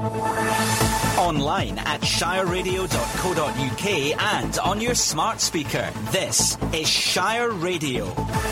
Online at shireradio.co.uk and on your smart speaker. This is Shire Radio.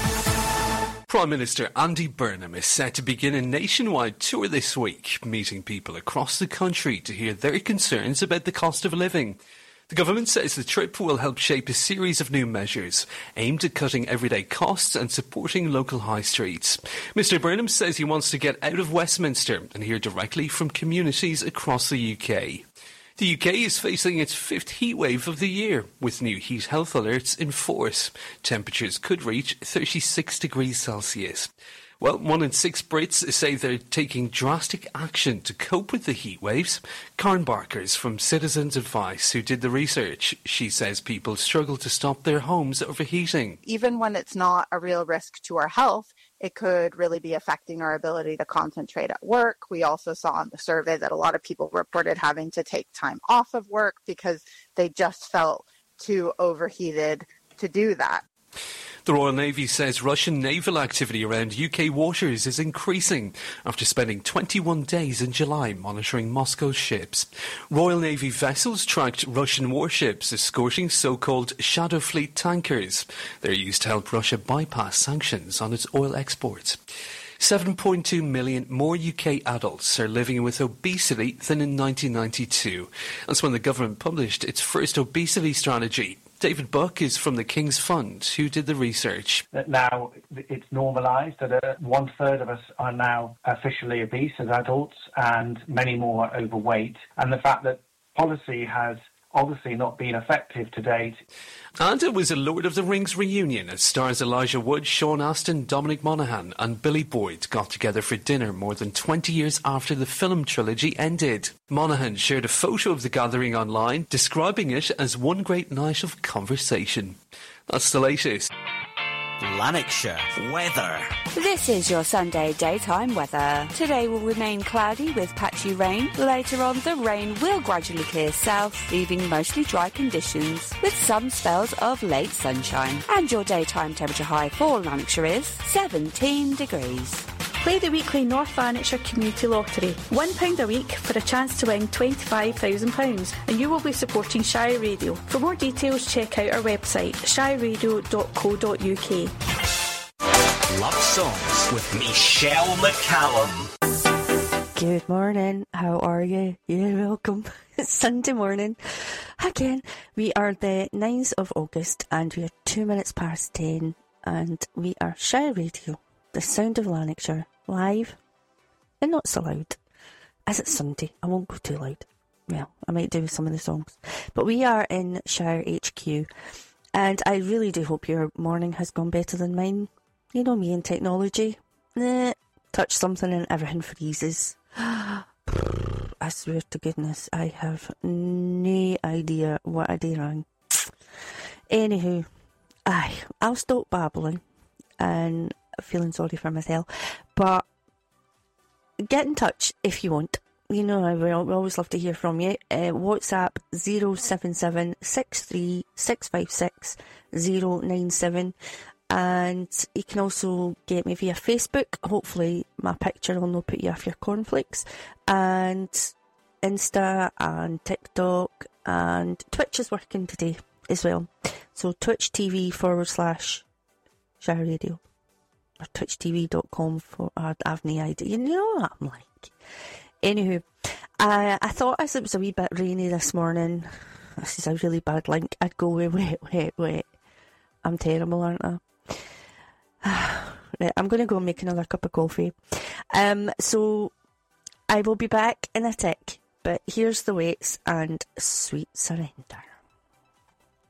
Prime Minister Andy Burnham is set to begin a nationwide tour this week, meeting people across the country to hear their concerns about the cost of living. The government says the trip will help shape a series of new measures aimed at cutting everyday costs and supporting local high streets. Mr Burnham says he wants to get out of Westminster and hear directly from communities across the UK. The UK is facing its fifth heatwave of the year, with new heat health alerts in force. Temperatures could reach 36 degrees Celsius. Well, 1 in 6 Brits say they're taking drastic action to cope with the heat waves. Karen Barker's from Citizens Advice, who did the research. She says people struggle to stop their homes overheating. Even when it's not a real risk to our health, it could really be affecting our ability to concentrate at work. We also saw in the survey that a lot of people reported having to take time off of work because they just felt too overheated to do that. The Royal Navy says Russian naval activity around UK waters is increasing after spending 21 days in July monitoring Moscow's ships. Royal Navy vessels tracked Russian warships escorting so-called Shadow Fleet tankers. They're used to help Russia bypass sanctions on its oil exports. 7.2 million more UK adults are living with obesity than in 1992. That's when the government published its first obesity strategy. David Buck is from the King's Fund, who did the research. Now it's normalised that 1/3 of us are now officially obese as adults and many more are overweight. And the fact that policy has obviously not been effective to date. And it was a Lord of the Rings reunion as stars Elijah Wood, Sean Astin, Dominic Monaghan and Billy Boyd got together for dinner more than 20 years after the film trilogy ended. Monaghan shared a photo of the gathering online, describing it as one great night of conversation. That's the latest. Lanarkshire weather. This is your Sunday daytime weather. Today will remain cloudy with patchy rain. Later on, the rain will gradually clear south, leaving mostly dry conditions, with some spells of late sunshine. And your daytime temperature high for Lanarkshire is 17 degrees. Play the weekly North Lanarkshire Community Lottery. £1 a week for a chance to win £25,000 and you will be supporting Shire Radio. For more details, check out our website shireradio.co.uk. Love Songs with Michelle McCallum. Good morning, how are you? You're welcome. It's Sunday morning. Again, we are the 9th of August and we are 2 minutes past 10 and we are Shire Radio. The sound of Lanarkshire, live and not so loud. As it's Sunday, I won't go too loud. Well, I might do some of the songs. But we are in Shire HQ, and I really do hope your morning has gone better than mine. You know me and technology. Touch something and everything freezes. I swear to goodness, I have no idea what I did wrong. Anywho, I'll stop babbling and feeling sorry for myself, but get in touch if you want. You know, we always love to hear from you. WhatsApp 077-63656-097, and you can also get me via Facebook. Hopefully my picture will not put you off your cornflakes, and Insta and TikTok, and Twitch is working today as well. So Twitch TV/Shire Radio. Or twitchtv.com for I've no idea. You know what I'm like. Anywho, I thought as it was a wee bit rainy this morning, this is a really bad link, I'd go with wet. I'm terrible, aren't I? Right, I'm going to go and make another cup of coffee. So I will be back in a tick, but here's the Waits and Sweet Surrender.